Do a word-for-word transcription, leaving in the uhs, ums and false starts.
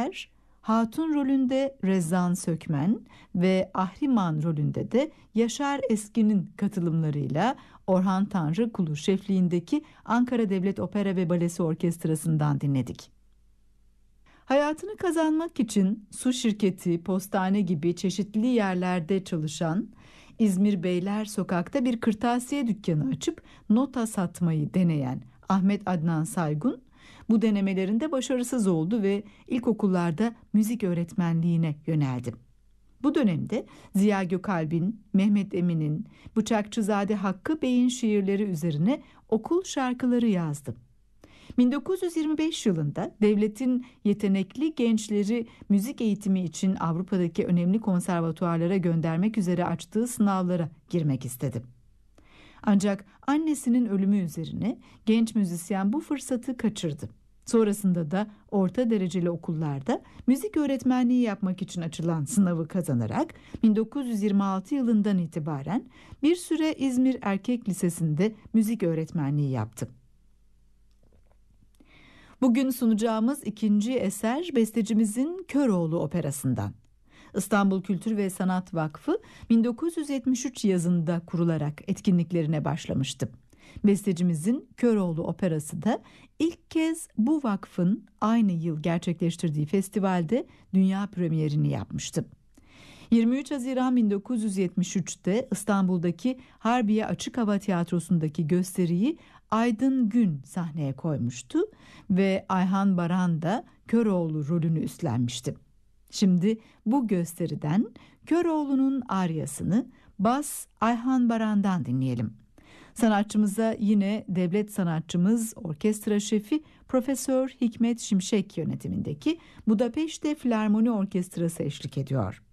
Önder, Hatun rolünde Rezan Sökmen ve Ahriman rolünde de Yaşar Eski'nin katılımlarıyla Orhan Tanrıkulu şefliğindeki Ankara Devlet Opera ve Balesi Orkestrası'ndan dinledik. Hayatını kazanmak için su şirketi, postane gibi çeşitli yerlerde çalışan İzmir Beyler Sokak'ta bir kırtasiye dükkanı açıp nota satmayı deneyen Ahmet Adnan Saygun, bu denemelerinde başarısız oldu ve ilkokullarda müzik öğretmenliğine yöneldi. Bu dönemde Ziya Gökalp'in, Mehmet Emin'in, Bıçakçızade Hakkı Bey'in şiirleri üzerine okul şarkıları yazdı. bin dokuz yüz yirmi beş yılında devletin yetenekli gençleri müzik eğitimi için Avrupa'daki önemli konservatuarlara göndermek üzere açtığı sınavlara girmek istedi. Ancak annesinin ölümü üzerine genç müzisyen bu fırsatı kaçırdı. Sonrasında da orta dereceli okullarda müzik öğretmenliği yapmak için açılan sınavı kazanarak bin dokuz yüz yirmi altı yılından itibaren bir süre İzmir Erkek Lisesi'nde müzik öğretmenliği yaptı. Bugün sunacağımız ikinci eser bestecimizin Köroğlu operasından. İstanbul Kültür ve Sanat Vakfı bin dokuz yüz yetmiş üç yazında kurularak etkinliklerine başlamıştı. Bestecimizin Köroğlu operası da ilk kez bu vakfın aynı yıl gerçekleştirdiği festivalde dünya premierini yapmıştı. yirmi üç Haziran bin dokuz yüz yetmiş üçte İstanbul'daki Harbiye Açık Hava Tiyatrosu'ndaki gösteriyi Aydın Gün sahneye koymuştu ve Ayhan Baran da Köroğlu rolünü üstlenmişti. Şimdi bu gösteriden Köroğlu'nun aryasını bas Ayhan Baran'dan dinleyelim. Sanatçımıza yine devlet sanatçımız, orkestra şefi Profesör Hikmet Şimşek yönetimindeki Budapeşte Filarmoni Orkestrası eşlik ediyor.